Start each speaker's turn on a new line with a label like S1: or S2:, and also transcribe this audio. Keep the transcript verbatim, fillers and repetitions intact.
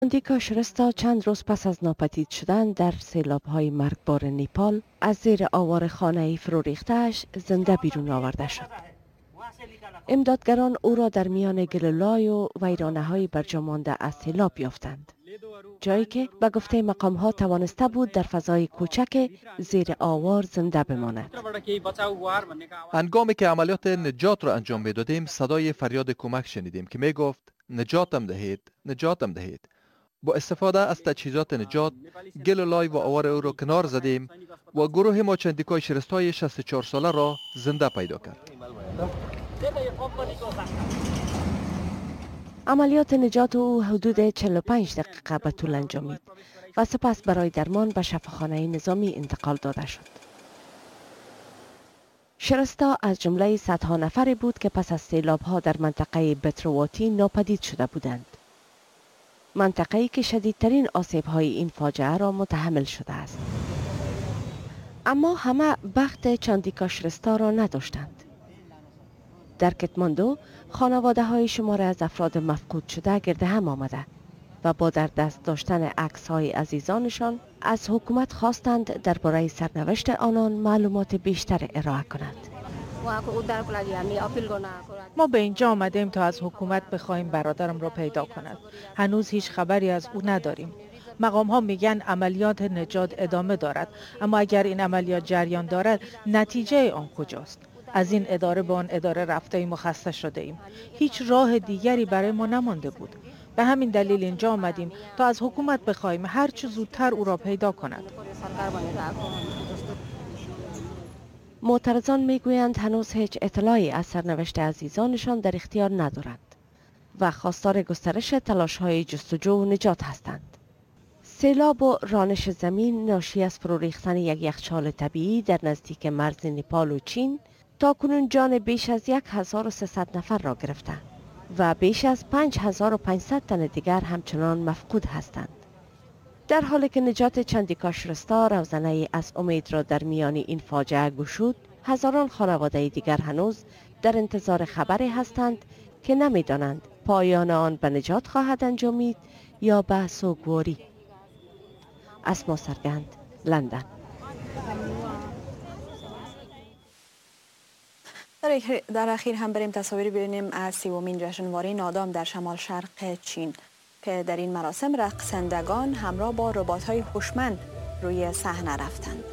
S1: چاندیکا شرستا چند روز پس از ناپدید شدن در سیلاب‌های مرگبار نیپال از زیر آوار خانه‌ای فرو ریخته‌اش زنده بیرون آورده شد. امدادگران او را در میان گلولای و ویرانه‌های برجامانده از سیلاب یافتند. جایی که به گفته مقام‌ها توانسته بود در فضای کوچک زیر آوار زنده بماند.
S2: هنگامی که عملیات نجات را انجام می‌دادیم صدای فریاد کمک شنیدیم که می‌گفت نجاتم دهید، نجاتم دهید. با استفاده از تجهیزات نجات گلولای و آوار او را کنار زدیم و گروه ما چندیکای شرستای شصت و چهار ساله را زنده پیدا کرد.
S1: عملیات نجات او حدود چهل و پنج دقیقه به طول انجامید و سپس برای درمان به شفاخانه نظامی انتقال داده شد. شرستا از جمله صدها نفری بود که پس از سیلاب‌ها در منطقه بترواتی ناپدید شده بودند. منطقه‌ای که شدیدترین آسیب‌های این فاجعه را متحمل شده است. اما همه بخت چاندیکا شرستا را نداشتند. در کتماندو خانواده های شماره از افراد مفقود شده گرد هم آمده و با در دست داشتن عکس های عزیزانشان از حکومت خواستند درباره سرنوشت آنان معلومات بیشتر ارائه کند.
S3: ما به اینجا آمدیم تا از حکومت بخوایم برادرم را پیدا کند. هنوز هیچ خبری از او نداریم. مقام ها میگن عملیات نجات ادامه دارد، اما اگر این عملیات جریان دارد نتیجه آن کجاست؟ از این اداره به آن اداره رفته ایم و خسته شده ایم. هیچ راه دیگری برای ما نمانده بود. به همین دلیل اینجا آمدیم تا از حکومت بخوایم هر چه زودتر او را پیدا کند.
S1: معترضان میگویند هنوز هیچ اطلاعی از سرنوشت عزیزانشان در اختیار ندارند و خواستار گسترش تلاش‌های جستجو و نجات هستند. سیلاب و رانش زمین ناشی از فرو ریختن یک یخچال طبیعی در نزدیک مرز نیپال و چین تا کنون جان بیش از هزار و سیصد نفر را گرفته و بیش از پنج هزار و پانصد تن دیگر همچنان مفقود هستند. در حالی که نجات چاندیکا شرستا روزنه از امید را در میان این فاجعه گشود، هزاران خانواده دیگر هنوز در انتظار خبری هستند که نمی‌دانند پایان آن به نجات خواهد انجامید یا به سوگواری. اسما سرگند، لندن.
S4: در اخیر هم بریم تصاویری ببینیم از سیومین جشنواره نادام در شمال شرق چین که در این مراسم رقصندگان همراه با ربات‌های هوشمند روی صحنه رفتند.